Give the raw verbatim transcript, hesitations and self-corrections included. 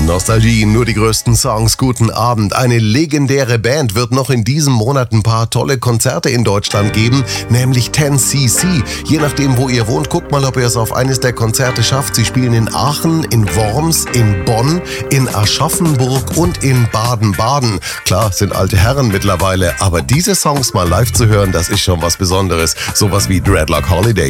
Nostalgie, nur die größten Songs. Guten Abend. Eine legendäre Band wird noch in diesem Monat ein paar tolle Konzerte in Deutschland geben, nämlich zehn C C. Je nachdem, wo ihr wohnt, guckt mal, ob ihr es auf eines der Konzerte schafft. Sie spielen in Aachen, in Worms, in Bonn, in Aschaffenburg und in Baden-Baden. Klar, sind alte Herren mittlerweile, aber diese Songs mal live zu hören, das ist schon was Besonderes. Sowas wie Dreadlock Holiday.